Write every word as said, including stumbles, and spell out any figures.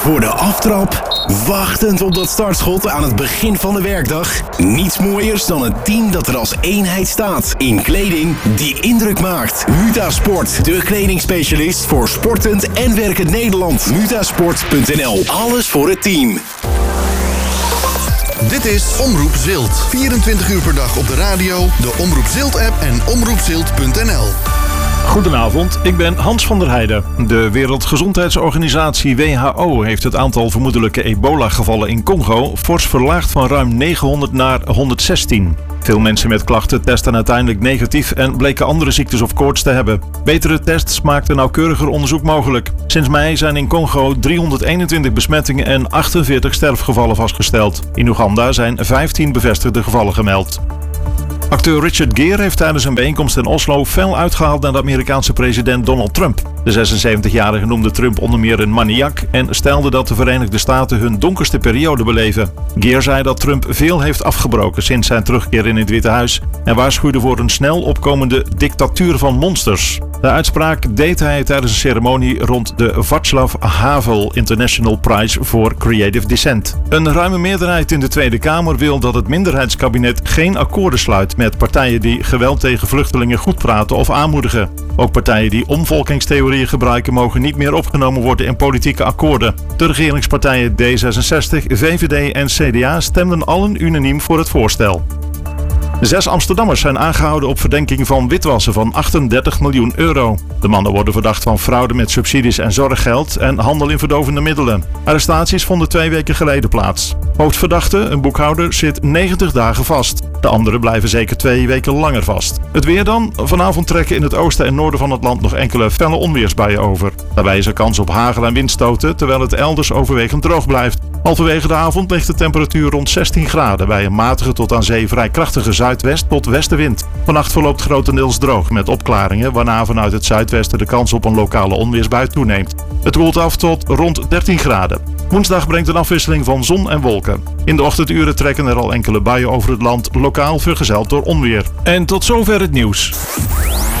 Voor de aftrap, wachtend op dat startschot aan het begin van de werkdag. Niets mooiers dan een team dat er als eenheid staat. In kleding die indruk maakt. Mutasport, de kledingspecialist voor sportend en werkend Nederland. Mutasport punt n l. Alles voor het team. Dit is Omroep Zilt. vierentwintig uur per dag op de radio, de Omroep Zilt-app en omroep zilt punt n l. Goedenavond, ik ben Hans van der Heijden. De Wereldgezondheidsorganisatie W H O heeft het aantal vermoedelijke ebola-gevallen in Congo fors verlaagd van ruim negenhonderd naar honderdzestien. Veel mensen met klachten testen uiteindelijk negatief en bleken andere ziektes of koorts te hebben. Betere tests maakten nauwkeuriger onderzoek mogelijk. Sinds mei zijn in Congo driehonderdeenentwintig besmettingen en achtenveertig sterfgevallen vastgesteld. In Oeganda zijn vijftien bevestigde gevallen gemeld. Acteur Richard Gere heeft tijdens een bijeenkomst in Oslo fel uitgehaald naar de Amerikaanse president Donald Trump. De zesenzeventigjarige noemde Trump onder meer een maniak en stelde dat de Verenigde Staten hun donkerste periode beleven. Gere zei dat Trump veel heeft afgebroken sinds zijn terugkeer in het Witte Huis en waarschuwde voor een snel opkomende dictatuur van monsters. De uitspraak deed hij tijdens een ceremonie rond de Václav Havel International Prize for Creative Dissent. Een ruime meerderheid in de Tweede Kamer wil dat het minderheidskabinet geen akkoorden sluit met partijen die geweld tegen vluchtelingen goed praten of aanmoedigen. Ook partijen die omvolkingstheorieën gebruiken mogen niet meer opgenomen worden in politieke akkoorden. De regeringspartijen D zesenzestig, V V D en C D A stemden allen unaniem voor het voorstel. Zes Amsterdammers zijn aangehouden op verdenking van witwassen van achtendertig miljoen euro. De mannen worden verdacht van fraude met subsidies en zorggeld en handel in verdovende middelen. Arrestaties vonden twee weken geleden plaats. Hoofdverdachte, een boekhouder, zit negentig dagen vast. De anderen blijven zeker twee weken langer vast. Het weer dan? Vanavond trekken in het oosten en noorden van het land nog enkele felle onweersbuien over. Daarbij is er kans op hagel en windstoten, terwijl het elders overwegend droog blijft. Halverwege de avond ligt de temperatuur rond zestien graden bij een matige tot aan zee vrij krachtige zuidwest tot westenwind. Vannacht verloopt grotendeels droog met opklaringen, waarna vanuit het zuidwesten de kans op een lokale onweersbui toeneemt. Het koelt af tot rond dertien graden. Woensdag brengt een afwisseling van zon en wolken. In de ochtenduren trekken er al enkele buien over het land, lokaal vergezeld door onweer. En tot zover het nieuws.